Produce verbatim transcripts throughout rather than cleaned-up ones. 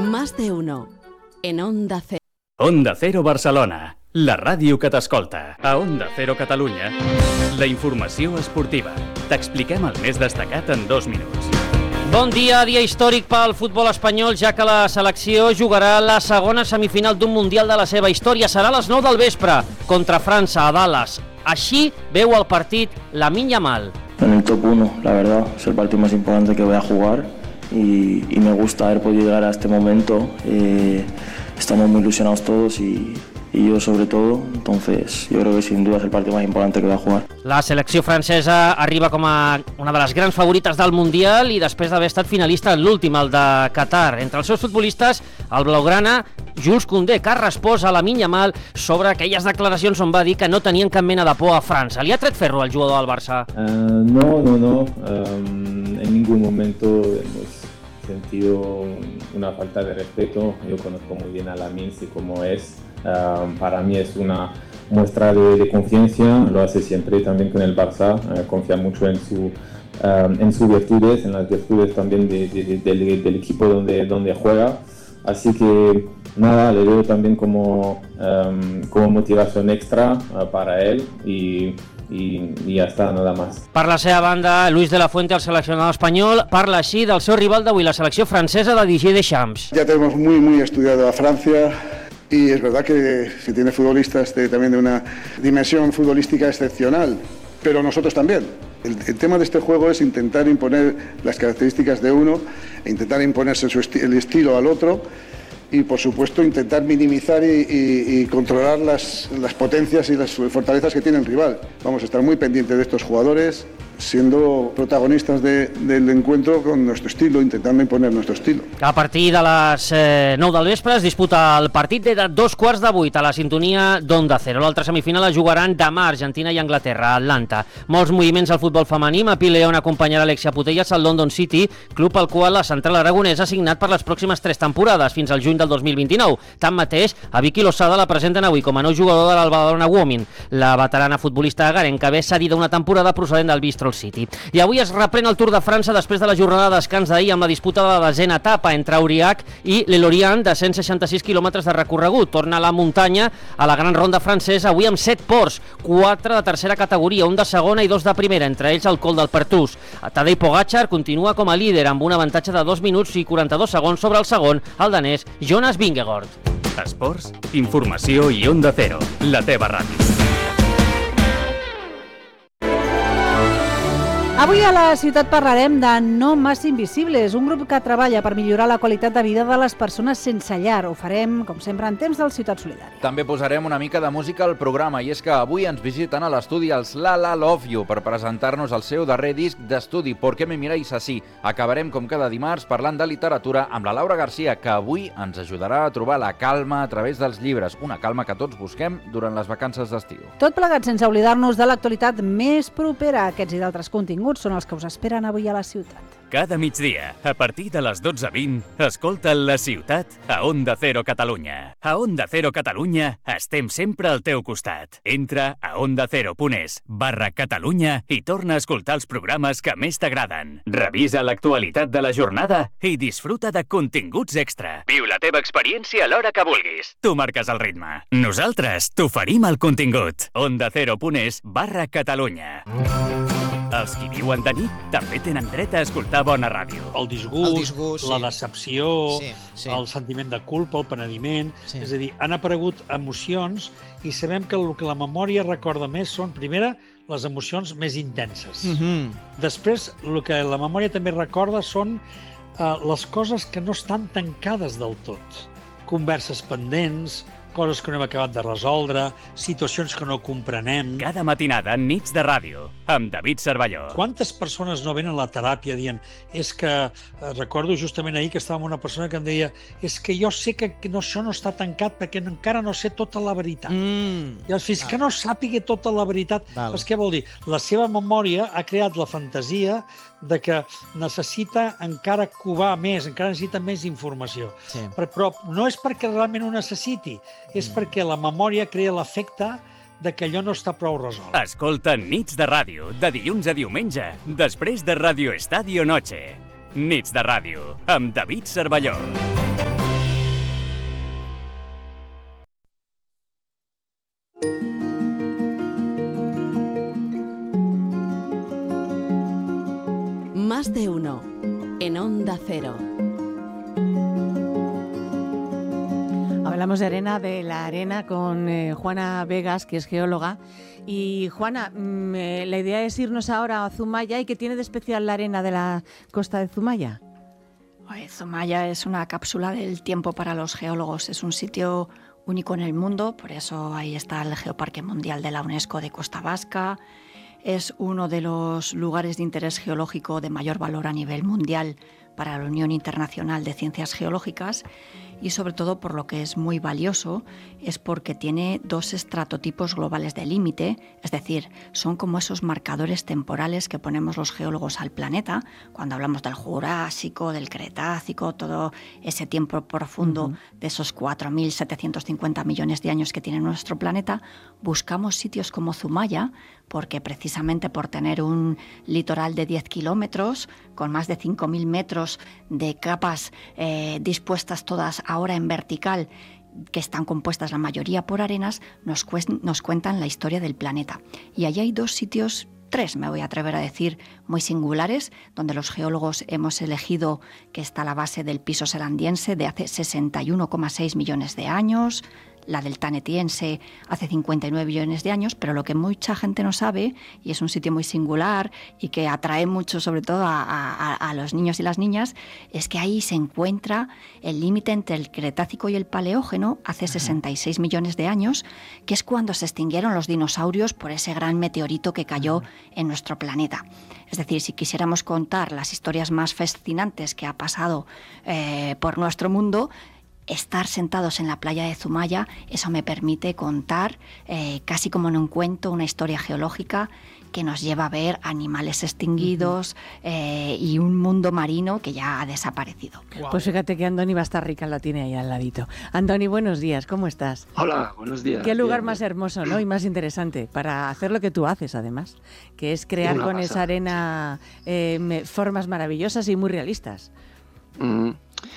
Más de uno. En Onda Cero. Onda Cero Barcelona, la ràdio que t'escolta. A Onda Cero Catalunya, la informació esportiva. T'expliquem el més destacat en dos minuts. Bon dia, dia històric pel futbol espanyol, ja que la selecció jugarà la segona semifinal d'un Mundial de la seva història. Serà a les nou del vespre, contra França, a Dallas. Així veu el partit Lamine Yamal. En el top uno, la verdad, es el partido más importante que voy a jugar y, y me gusta haber podido llegar a este momento. Eh, estamos muy ilusionados todos y, y yo sobre todo, entonces yo creo que sin duda es el partido más importante que voy a jugar. La selecció francesa arriba com a una de les grans favorites del Mundial i després d'haver estat finalista en l'últim, el de Qatar. Entre els seus futbolistes, el blaugrana Jules Koundé, que ha respost a Lamine Yamal sobre aquelles declaracions on va dir que no tenien cap mena de por a França. Li ha tret ferro al jugador del Barça? Uh, no, no, no. Um, en ningún momento hemos sentido una falta de respeto. Yo conozco muy bien a Lamine, sé cómo es. Uh, para mí es una muestra de, de confianza, lo hace siempre también con el Barça, uh, confía mucho en, su, uh, en sus virtudes, en las virtudes también de, de, de, del, del equipo donde, donde juega. Así que nada, le veo también como, um, como motivación extra uh, para él y, y, y ya está, nada más. Per la seva banda, Luis de la Fuente, el seleccionador espanyol, parla així del seu rival d'avui, la selecció francesa de Didier Deschamps. Ya tenemos muy, muy estudiado a Francia. Y es verdad que, que tiene futbolistas de, también de una dimensión futbolística excepcional, pero nosotros también. El, el tema de este juego es intentar imponer las características de uno e intentar imponerse su esti- el estilo al otro y, por supuesto, intentar minimizar y, y, y controlar las, las potencias y las fortalezas que tiene el rival. Vamos a estar muy pendientes de estos jugadores, siendo protagonistas de, del encuentro con nuestro estilo, intentando imponer nuestro estilo. A partir de les eh, nou del vespre es disputa el partit de dos quarts de vuit a la sintonia d'Onda Cero. L'altra semifinal la jugaran demà Argentina i Anglaterra, a Atlanta. Molts moviments al futbol femení. Mapi León acompanyarà Alexia Putellas al London City, club al qual la central aragonesa ha signat per les pròximes tres temporades, fins al juny del dos mil vint-i-nou. Tanmateix, a Vicky Losada la presenten avui com a nou jugador de l'Alba Badalona Women. La veterana futbolista agarenca ve cedida una temporada procedent del Bristol City. I avui es reprèn el Tour de França després de la jornada de descans d'ahir amb la disputa de la desena etapa entre Aurillac i l'Elorient de cent seixanta-sis quilòmetres de recorregut. Torna a la muntanya a la gran ronda francesa avui amb set ports, quatre de tercera categoria, un de segona i dos de primera, entre ells el Col del Pertús. Tadej Pogačar continua com a líder amb un avantatge de dos minuts i quaranta-dos segons sobre el segon, el danès Jonas Vingegaard. Esports, informació i Onda Cero, la teva ràdio. Avui a la ciutat parlarem de No Más Invisibles, un grup que treballa per millorar la qualitat de vida de les persones sense llar. Ho farem, com sempre, en temps del Ciutat Solidària. També posarem una mica de música al programa, i és que avui ens visiten a l'estudi els La La Love You per presentar-nos el seu darrer disc d'estudi, ¿Por qué me miráis así? Acabarem, com cada dimarts, parlant de literatura amb la Laura Garcia, que avui ens ajudarà a trobar la calma a través dels llibres, una calma que tots busquem durant les vacances d'estiu. Tot plegat sense oblidar-nos de l'actualitat més propera. Aquests i d'altres continguts són els que us esperen avui a la ciutat. Cada migdia, a partir de les dotze vint, escolta La Ciutat a Onda Cero Catalunya. A Onda Cero Catalunya estem sempre al teu costat. Entra a ondacero.es barra Catalunya i torna a escoltar els programes que més t'agraden. Revisa l'actualitat de la jornada i disfruta de continguts extra. Viu la teva experiència a l'hora que vulguis. Tu marques el ritme. Nosaltres t'oferim el contingut. ondacero.es barra Catalunya. Els qui viuen de nit també tenen dret a escoltar bona ràdio. El disgust, el disgust la sí. decepció, sí, sí. el sentiment de culpa, el penediment... Sí. És a dir, han aparegut emocions i sabem que el que la memòria recorda més són, primera, les emocions més intenses. Mm-hmm. Després, el que la memòria també recorda són uh, les coses que no estan tancades del tot. Converses pendents, coses que no hem acabat de resoldre, situacions que no comprenem... Cada matinada, Nits de Ràdio, amb David Cervelló. Quantes persones no venen a la teràpia dient és que, eh, recordo justament ahir que estava amb una persona que em deia és que jo sé que no, això no està tancat perquè encara no sé tota la veritat. Mm. I fins que no sàpiga tota la veritat, Val. doncs què vol dir? La seva memòria ha creat la fantasia de que necessita encara covar més, encara necessita més informació. Sí. Però, però no és perquè realment ho necessiti, és mm. perquè la memòria crea l'efecte de que allò no està prou resolt. Escolta Nits de Ràdio, de dilluns a diumenge, després de Radio Estadio Noche. Nits de Ràdio, amb David Cervelló. Hablamos de arena, de la arena, con eh, Juana Vegas, que es geóloga. Y Juana, mmm, eh, la idea es irnos ahora a Zumaya. ¿Y qué tiene de especial la arena de la costa de Zumaya? Zumaya es una cápsula del tiempo para los geólogos. Es un sitio único en el mundo, por eso ahí está el Geoparque Mundial de la UNESCO de Costa Vasca. Es uno de los lugares de interés geológico de mayor valor a nivel mundial para la Unión Internacional de Ciencias Geológicas, y sobre todo por lo que es muy valioso es porque tiene dos estratotipos globales de límite, es decir, son como esos marcadores temporales que ponemos los geólogos al planeta cuando hablamos del Jurásico, del Cretácico, todo ese tiempo profundo uh-huh. de esos cuatro mil setecientos cincuenta millones de años que tiene nuestro planeta. Buscamos sitios como Zumaya porque precisamente por tener un litoral de diez kilómetros con más de cinco mil metros de capas eh, dispuestas todas ahora en vertical, que están compuestas la mayoría por arenas, nos, cu- nos cuentan la historia del planeta. Y allí hay dos sitios, tres me voy a atrever a decir, muy singulares, donde los geólogos hemos elegido que está la base del piso selandiense de hace sesenta y uno coma seis millones de años, la del tanetiense hace cincuenta y nueve millones de años, pero lo que mucha gente no sabe, y es un sitio muy singular y que atrae mucho sobre todo a, a, a los niños y las niñas, es que ahí se encuentra el límite entre el Cretácico y el Paleógeno hace sesenta y seis millones de años, que es cuando se extinguieron los dinosaurios por ese gran meteorito que cayó en nuestro planeta. Es decir, si quisiéramos contar las historias más fascinantes que ha pasado eh, por nuestro mundo, estar sentados en la playa de Zumaya, eso me permite contar eh, casi como en un cuento, una historia geológica que nos lleva a ver animales extinguidos eh, y un mundo marino que ya ha desaparecido. Wow. Pues fíjate que Andoni va a estar rica, la tiene ahí al ladito. Andoni, buenos días, ¿cómo estás? Hola, buenos días. Qué lugar bien, más bien. hermoso, ¿no? Y más interesante para hacer lo que tú haces, además, que es crear con pasada, esa arena eh, me, formas maravillosas y muy realistas. Mm,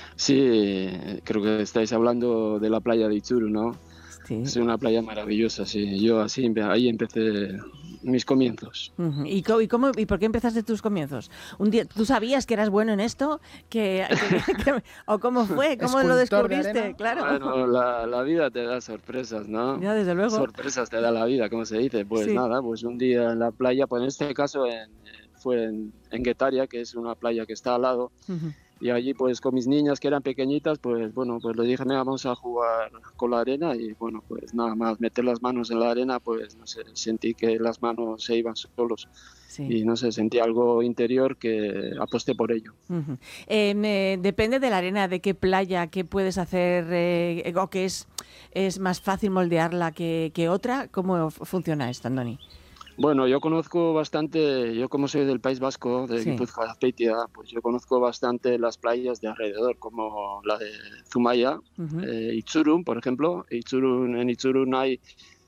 sí, creo que estáis hablando de la playa de Itzuru, ¿no? Sí. Es una playa maravillosa, sí. Yo así, ahí empecé mis comienzos. Uh-huh. ¿Y, cómo, y, cómo, ¿Y por qué empezaste tus comienzos? Un día, ¿tú sabías que eras bueno en esto? ¿Que, que, que, ¿O cómo fue? ¿Cómo lo descubriste? Claro. Bueno, la, la vida te da sorpresas, ¿no? Ya, desde luego. Sorpresas te da la vida, como se dice. Pues sí. Nada, pues un día en la playa, pues en este caso en, fue en, en Guetaria, que es una playa que está al lado. Uh-huh. Y allí pues con mis niñas que eran pequeñitas, pues bueno, pues les dije, mira, vamos a jugar con la arena y bueno, pues nada más meter las manos en la arena, pues no sé, sentí que las manos se iban solos. Sí. Y no sé, sentí algo interior que aposté por ello. Uh-huh. Eh, me, depende de la arena, de qué playa, qué puedes hacer eh, o qué es, es más fácil moldearla que, que otra. ¿Cómo funciona esto, Andoni? Bueno, yo conozco bastante, yo como soy del País Vasco, de Guipúzcoa, sí. Azpeitia, pues yo conozco bastante las playas de alrededor, como la de Zumaya, uh-huh. eh, Itzurun, por ejemplo. Itzurun, en Itzurun hay,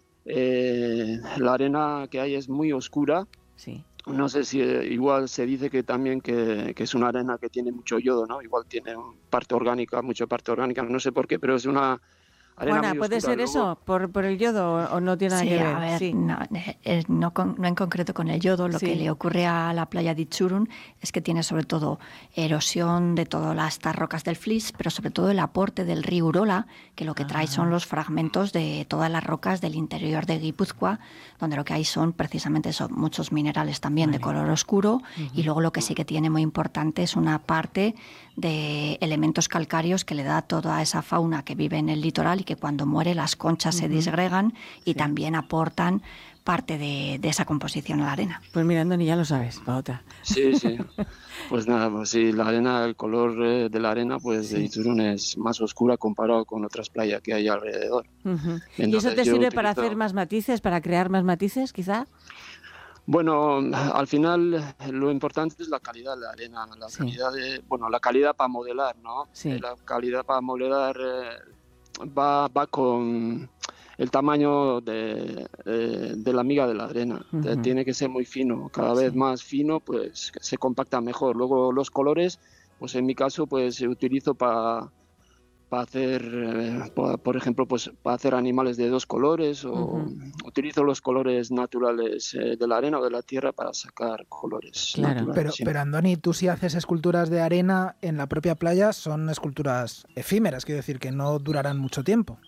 eh, la arena que hay es muy oscura. Sí. No sé si eh, igual se dice que también que, que es una arena que tiene mucho yodo, ¿no? Igual tiene parte orgánica, mucha parte orgánica, no sé por qué, pero es una... Juana, ¿puede ser luego... eso por, por el yodo o no tiene nada sí, que ver? A ver, sí, no, eh, no, con, no en concreto con el yodo. Lo sí. que le ocurre a la playa de Itzurun es que tiene sobre todo erosión de todas estas rocas del Flis, pero sobre todo el aporte del río Urola, que lo que trae ah. son los fragmentos de todas las rocas del interior de Guipúzcoa, donde lo que hay son precisamente son muchos minerales también vale. de color oscuro, uh-huh. y luego lo que sí que tiene muy importante es una parte de elementos calcáreos que le da toda esa fauna que vive en el litoral y que cuando muere las conchas uh-huh. se disgregan y sí. también aportan parte de, de esa composición a la arena. Pues mira, Andoni, ya lo sabes, para otra. Sí, sí. Pues nada, pues sí, la arena, el color eh, de la arena pues sí. de Itzurun es más oscura comparado con otras playas que hay alrededor. Uh-huh. ¿Y eso te sirve utilizo... para hacer más matices, para crear más matices, quizá? Bueno, al final lo importante es la calidad de la arena, la sí. calidad de, bueno, la calidad para modelar, ¿no? Sí. La calidad para modelar eh, va, va con el tamaño de, de, de la miga de la arena. Uh-huh. Tiene que ser muy fino, cada vez sí. más fino, pues se compacta mejor. Luego los colores, pues en mi caso, pues utilizo para para hacer, eh, por, por ejemplo, pues para hacer animales de dos colores o uh-huh. utilizo los colores naturales eh, de la arena o de la tierra para sacar colores claro. naturales. Pero, sí. pero Andoni, tú si haces esculturas de arena en la propia playa, son esculturas efímeras, quiero decir, que no durarán mucho tiempo.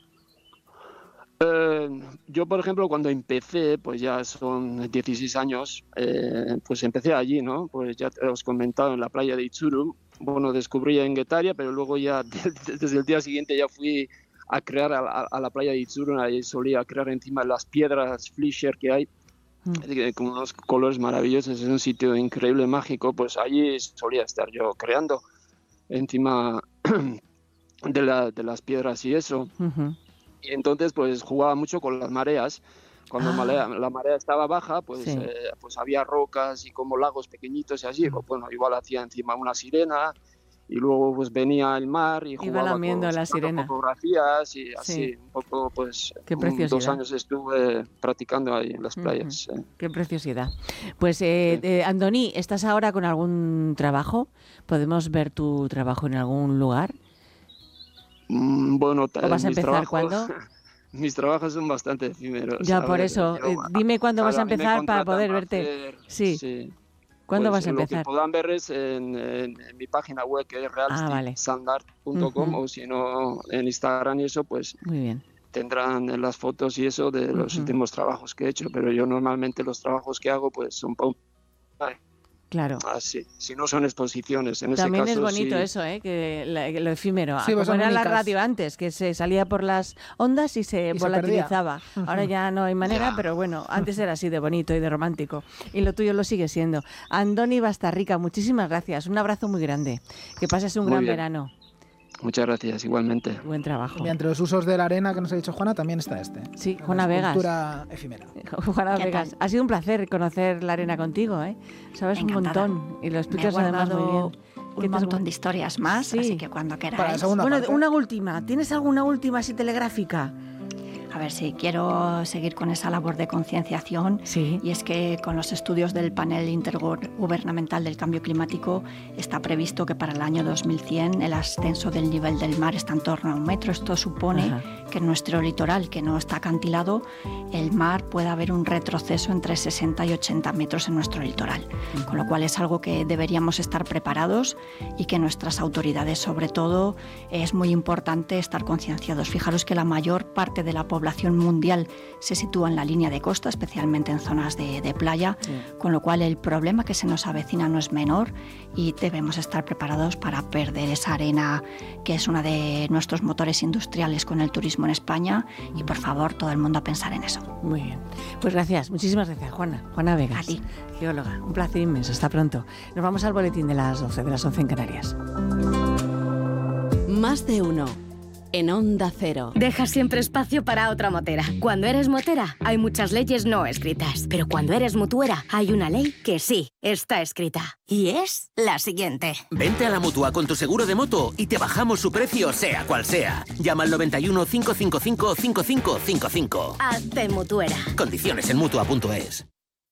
Eh, yo, por ejemplo, cuando empecé, pues ya son dieciséis años, eh, pues empecé allí, ¿no? Pues ya te os he comentado, en la playa de Itxurum. Bueno, descubrí en Getaria, pero luego ya desde el día siguiente ya fui a crear a, a, a la playa de Itxurum, ahí solía crear encima las piedras Fleischer que hay, mm. con unos colores maravillosos, es un sitio increíble, mágico, pues allí solía estar yo creando encima de, la, de las piedras y eso. Uh-huh. Y entonces pues jugaba mucho con las mareas. Cuando ah. marea, la marea estaba baja, pues, sí. eh, pues había rocas y como lagos pequeñitos y así. Pues, bueno, igual hacía encima una sirena y luego pues venía el mar y jugaba Iba lamiendo con la sirena. fotografías y así. Sí. Un poco, pues Qué un, dos años estuve practicando ahí en las playas. Uh-huh. eh. Qué preciosidad. Pues, eh, sí. eh, Andoni, ¿estás ahora con algún trabajo? ¿Podemos ver tu trabajo en algún lugar? Mm, bueno, ¿O vas a empezar trabajos... cuándo? Mis trabajos son bastante efímeros. Ya, por ver, eso. Yo, eh, dime cuándo claro, vas a empezar para poder verte. Hacer, sí. sí. ¿Cuándo pues, vas a empezar? Lo que puedan ver es en, en, en mi página web, que es real sandart punto com, uh-huh. o si no, en Instagram y eso, pues muy bien. Tendrán las fotos y eso de los uh-huh. últimos trabajos que he hecho. Pero yo normalmente los trabajos que hago pues son... Claro. Así, si no son exposiciones. En También ese caso, es bonito sí. eso, ¿eh? Que la, lo efímero. Sí, como pues era únicas. La radio antes, que se salía por las ondas y se y volatilizaba. Se Ahora ya no hay manera, pero bueno, antes era así de bonito y de romántico. Y lo tuyo lo sigue siendo. Andoni Bastarrica, muchísimas gracias. Un abrazo muy grande. Que pases un muy gran bien. verano. Muchas gracias, igualmente. Buen trabajo. Y entre los usos de la arena que nos ha dicho Juana, también está este. Sí, Juana Vegas. Escultura efímera. Juana Vegas. Ha sido un placer conocer la arena contigo, ¿eh? Sabes Encantada. un montón y lo explicas Me he además muy bien. Un montón de historias más, sí. así que cuando queráis. Para la segunda bueno, parte. una última. ¿Tienes alguna última así telegráfica? A ver, si sí, quiero seguir con esa labor de concienciación. Sí. Y es que con los estudios del panel intergubernamental del cambio climático está previsto que para el año dos mil cien el ascenso del nivel del mar está en torno a un metro. Esto supone Ajá. que en nuestro litoral, que no está acantilado, el mar puede haber un retroceso entre sesenta y ochenta metros en nuestro litoral. Uh-huh. Con lo cual es algo que deberíamos estar preparados y que nuestras autoridades, sobre todo, es muy importante estar concienciados. Fijaros que la mayor parte de la población población mundial se sitúa en la línea de costa, especialmente en zonas de, de playa, sí. con lo cual el problema que se nos avecina no es menor y debemos estar preparados para perder esa arena que es uno de nuestros motores industriales con el turismo en España y por favor todo el mundo a pensar en eso. Muy bien, pues gracias, muchísimas gracias Juana, Juana Vegas, a ti. Geóloga, un placer inmenso, hasta pronto. Nos vamos al boletín de las doce, de las once en Canarias. Más de uno. En Onda Cero. Deja siempre espacio para otra motera. Cuando eres motera, hay muchas leyes no escritas. Pero cuando eres mutuera, hay una ley que sí está escrita. Y es la siguiente. Vente a la Mutua con tu seguro de moto y te bajamos su precio sea cual sea. Llama al noventa y uno, cinco cinco cinco, cinco cinco cinco cinco. Hazte mutuera. Condiciones en mutua punto es.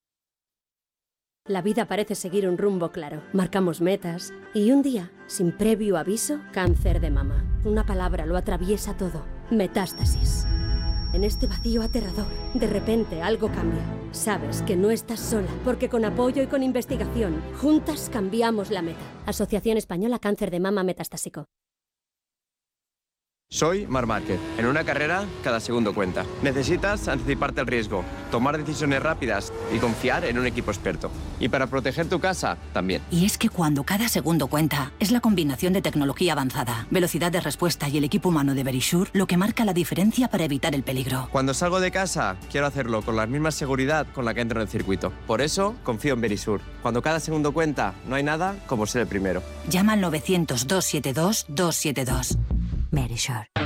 La vida parece seguir un rumbo claro. Marcamos metas y un día, sin previo aviso, cáncer de mama. Una palabra lo atraviesa todo. Metástasis. En este vacío aterrador, de repente algo cambia. Sabes que no estás sola, porque con apoyo y con investigación, juntas cambiamos la meta. Asociación Española Cáncer de Mama Metastásico. Soy Marc Márquez. En una carrera, cada segundo cuenta. Necesitas anticiparte al riesgo, tomar decisiones rápidas y confiar en un equipo experto. Y para proteger tu casa, también. Y es que cuando cada segundo cuenta, es la combinación de tecnología avanzada, velocidad de respuesta y el equipo humano de Verisure lo que marca la diferencia para evitar el peligro. Cuando salgo de casa, quiero hacerlo con la misma seguridad con la que entro en el circuito. Por eso, confío en Verisure. Cuando cada segundo cuenta, no hay nada como ser el primero. Llama al novecientos, doscientos setenta y dos, doscientos setenta y dos. Verisure.